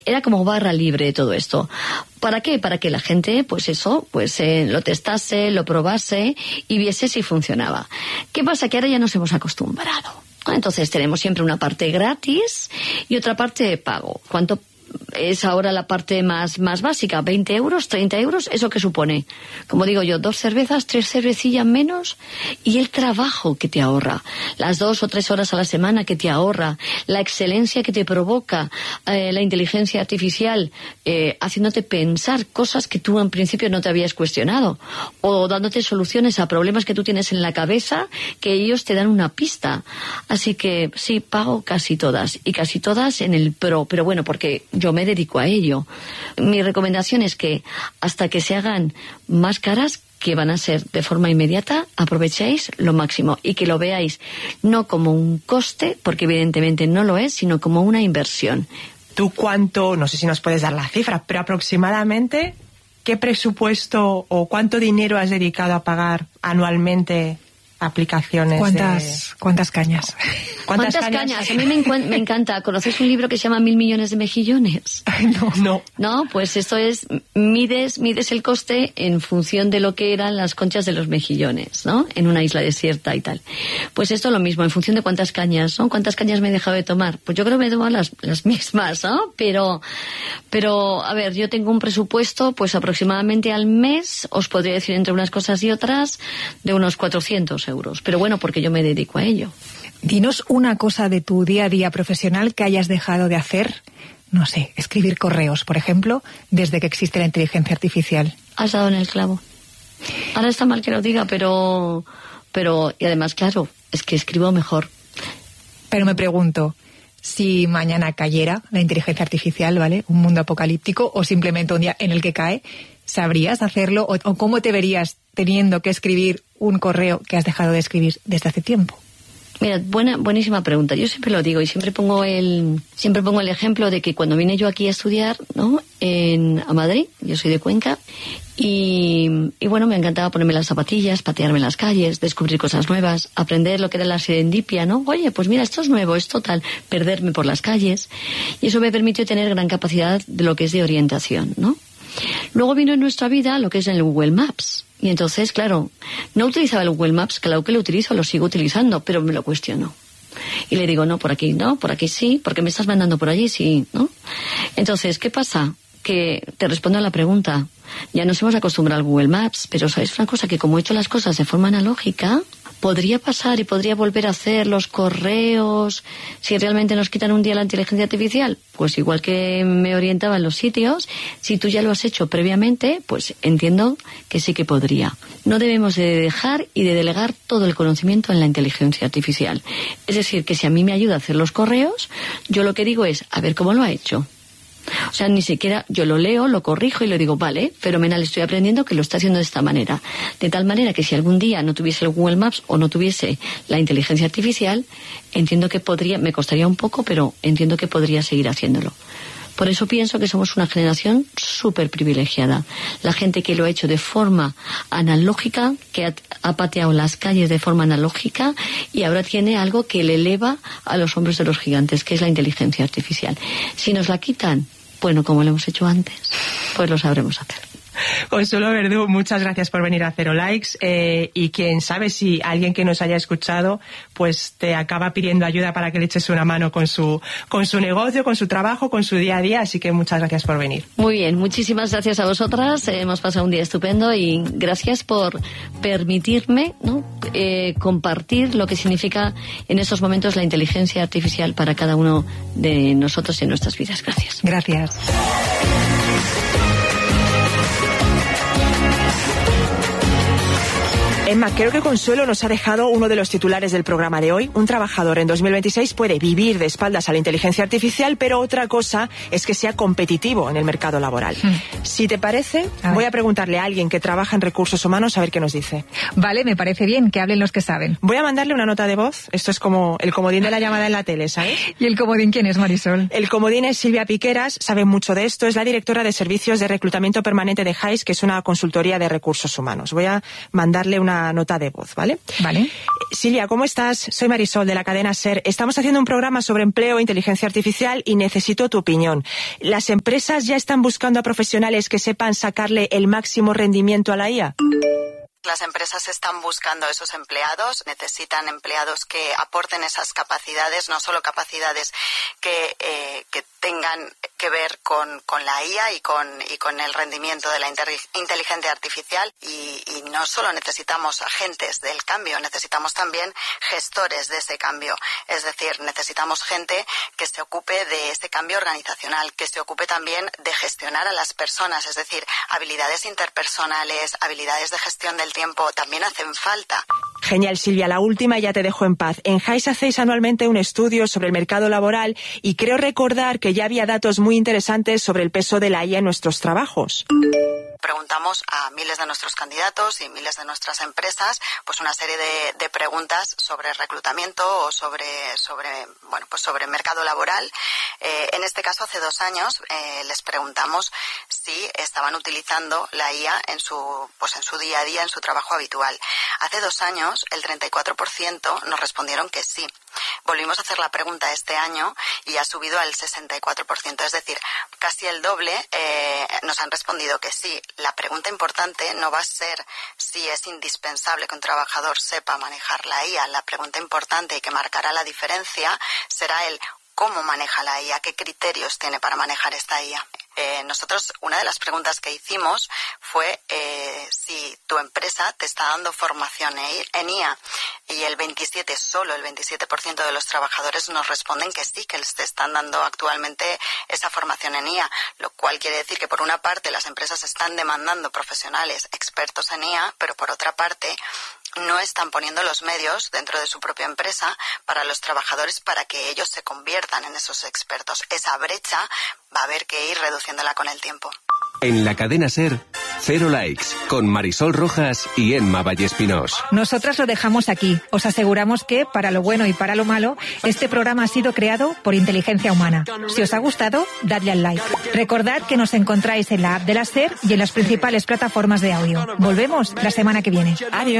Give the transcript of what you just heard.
Era como barra libre de todo esto. ¿Para qué? Para que la gente, lo testase, lo probase y viese si funcionaba. ¿Qué pasa? Que ahora ya nos hemos acostumbrado. Entonces tenemos siempre una parte gratis y otra parte de pago. ¿Cuánto es ahora la parte más básica? 20 euros, 30 euros, ¿eso qué supone? Como digo yo, 2 cervezas, 3 cervecillas menos, y el trabajo que te ahorra, las 2 o 3 horas a la semana que te ahorra, la excelencia que te provoca la inteligencia artificial, haciéndote pensar cosas que tú en principio no te habías cuestionado, o dándote soluciones a problemas que tú tienes en la cabeza, que ellos te dan una pista. Así que sí, pago casi todas, y casi todas en el Pro, pero bueno, porque yo me dedico a ello. Mi recomendación es que hasta que se hagan más caras, que van a ser de forma inmediata, aprovechéis lo máximo y que lo veáis no como un coste, porque evidentemente no lo es, sino como una inversión. ¿Tú cuánto, no sé si nos puedes dar la cifra, pero aproximadamente qué presupuesto o cuánto dinero has dedicado a pagar anualmente aplicaciones? ¿Cuántas cañas? ¿Cuántas cañas? A mí me encanta. ¿Conoces un libro que se llama 1000 millones de mejillones? No. No, pues esto es, mides el coste en función de lo que eran las conchas de los mejillones, ¿no? En una isla desierta y tal. Pues esto es lo mismo, en función de cuántas cañas, ¿no? ¿Cuántas cañas me he dejado de tomar? Pues yo creo que me he tomado las mismas, ¿no? Pero, a ver, yo tengo un presupuesto, pues aproximadamente al mes, os podría decir entre unas cosas y otras, de unos 400 euros. Pero bueno, porque yo me dedico a ello. Dinos una cosa de tu día a día profesional que hayas dejado de hacer. No sé, escribir correos, por ejemplo, desde que existe la inteligencia artificial. Has dado en el clavo. Ahora está mal que lo diga, pero y además, claro, es que escribo mejor. Pero me pregunto, si mañana cayera la inteligencia artificial, ¿vale? Un mundo apocalíptico, o simplemente un día en el que cae, ¿sabrías hacerlo? ¿O cómo te verías teniendo que escribir un correo que has dejado de escribir desde hace tiempo? Mira, buenísima pregunta. Yo siempre lo digo y siempre pongo el ejemplo de que cuando vine yo aquí a estudiar, ¿no? A Madrid, yo soy de Cuenca, y bueno, me encantaba ponerme las zapatillas, patearme en las calles, descubrir cosas nuevas, aprender lo que era la serendipia, ¿no? Oye, pues mira, esto es nuevo, es total, perderme por las calles, y eso me permitió tener gran capacidad de lo que es de orientación, ¿no? Luego vino en nuestra vida lo que es el Google Maps. Y entonces, claro, no utilizaba el Google Maps, claro que lo utilizo, lo sigo utilizando, pero me lo cuestiono. Y le digo, no, por aquí no, por aquí sí, porque me estás mandando por allí, sí, ¿no? Entonces, ¿qué pasa? Que te respondo a la pregunta. Ya nos hemos acostumbrado al Google Maps, pero ¿sabes una cosa? Que como he hecho las cosas de forma analógica, podría pasar y podría volver a hacer los correos si realmente nos quitan un día la inteligencia artificial. Pues igual que me orientaba en los sitios, si tú ya lo has hecho previamente, pues entiendo que sí que podría. No debemos de dejar y de delegar todo el conocimiento en la inteligencia artificial. Es decir, que si a mí me ayuda a hacer los correos, yo lo que digo es, a ver cómo lo ha hecho. O sea, ni siquiera yo lo leo, lo corrijo y le digo, vale, fenomenal, estoy aprendiendo que lo está haciendo de esta manera. De tal manera que si algún día no tuviese el Google Maps o no tuviese la inteligencia artificial, entiendo que podría, me costaría un poco, pero entiendo que podría seguir haciéndolo. Por eso pienso que somos una generación súper privilegiada. La gente que lo ha hecho de forma analógica, que ha pateado las calles de forma analógica y ahora tiene algo que le eleva a los hombros de los gigantes, que es la inteligencia artificial. Si nos la quitan, bueno, como lo hemos hecho antes, pues lo sabremos hacer. Consuelo Verdú, muchas gracias por venir a Cero Likes, y quién sabe si alguien que nos haya escuchado pues te acaba pidiendo ayuda para que le eches una mano con su negocio, con su trabajo, con su día a día, así que muchas gracias por venir. Muy bien, muchísimas gracias a vosotras, hemos pasado un día estupendo y gracias por permitirme, ¿no? Compartir lo que significa en estos momentos la inteligencia artificial para cada uno de nosotros en nuestras vidas. Gracias. Gracias. Emma, creo que Consuelo nos ha dejado uno de los titulares del programa de hoy. Un trabajador en 2026 puede vivir de espaldas a la inteligencia artificial, pero otra cosa es que sea competitivo en el mercado laboral. Si te parece, voy a preguntarle a alguien que trabaja en recursos humanos a ver qué nos dice. Vale, me parece bien, que hablen los que saben. Voy a mandarle una nota de voz. Esto es como el comodín de la llamada en la tele, ¿sabes? ¿Y el comodín quién es, Marisol? El comodín es Silvia Piqueras, sabe mucho de esto, es la directora de servicios de reclutamiento permanente de Hays, que es una consultoría de recursos humanos. Voy a mandarle una una nota de voz, ¿vale? Vale. Silvia, ¿cómo estás? Soy Marisol de la cadena SER. Estamos haciendo un programa sobre empleo e inteligencia artificial y necesito tu opinión. ¿Las empresas ya están buscando a profesionales que sepan sacarle el máximo rendimiento a la IA? Las empresas están buscando esos empleados, necesitan empleados que aporten esas capacidades, no solo capacidades que tengan que ver con la IA y con el rendimiento de la inteligencia artificial y no solo necesitamos agentes del cambio, necesitamos también gestores de ese cambio. Es decir, necesitamos gente que se ocupe de ese cambio organizacional, que se ocupe también de gestionar a las personas, es decir, habilidades interpersonales, habilidades de gestión del tiempo también hacen falta. Genial, Silvia. La última ya te dejo en paz. En Hays hacéis anualmente un estudio sobre el mercado laboral y creo recordar que ya había datos muy interesantes sobre el peso de la IA en nuestros trabajos. Preguntamos a miles de nuestros candidatos y miles de nuestras empresas pues una serie de preguntas sobre reclutamiento o sobre mercado laboral. En este caso, hace 2 años les preguntamos si estaban utilizando la IA en su día a día, en su trabajo habitual. Hace 2 años, el 34% nos respondieron que sí. Volvimos a hacer la pregunta este año y ha subido al 64%, es decir, casi el doble nos han respondido que sí. La pregunta importante no va a ser si es indispensable que un trabajador sepa manejar la IA. La pregunta importante y que marcará la diferencia será el cómo maneja la IA, qué criterios tiene para manejar esta IA. Nosotros, una de las preguntas que hicimos fue si tu empresa te está dando formación en IA y solo el 27% de los trabajadores nos responden que sí, que les están dando actualmente esa formación en IA, lo cual quiere decir que por una parte las empresas están demandando profesionales expertos en IA, pero por otra parte no están poniendo los medios dentro de su propia empresa para los trabajadores para que ellos se conviertan en esos expertos. Esa brecha va a haber que ir reduciéndola con el tiempo. En la cadena SER, Cero Likes, con Marisol Rojas y Emma Vallespinós. Nosotras lo dejamos aquí. Os aseguramos que, para lo bueno y para lo malo, este programa ha sido creado por inteligencia humana. Si os ha gustado, dadle al like. Recordad que nos encontráis en la app de la SER y en las principales plataformas de audio. Volvemos la semana que viene. Adiós.